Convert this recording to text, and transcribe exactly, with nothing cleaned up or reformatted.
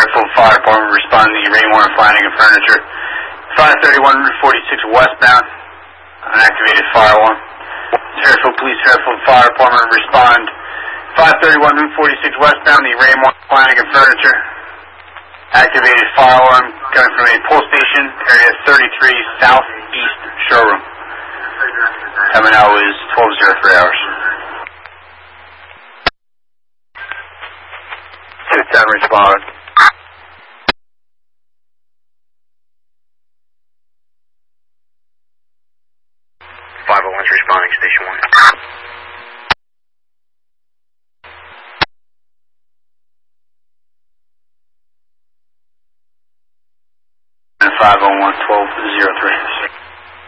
Fairfield Fire Department responding to Raymore and Flanagan Furniture. five thirty-one Route forty-six westbound. Unactivated fire alarm. Fairfield Police, Fairfield Fire Department respond. five thirty-one Route forty-six westbound, the Raymore and Flanagan Furniture. Activated fire alarm coming from a pull station, area thirty-three Southeast Showroom. Coming out is twelve oh three hours. two ten respond. five oh one's responding, station one. five oh one, twelve oh three.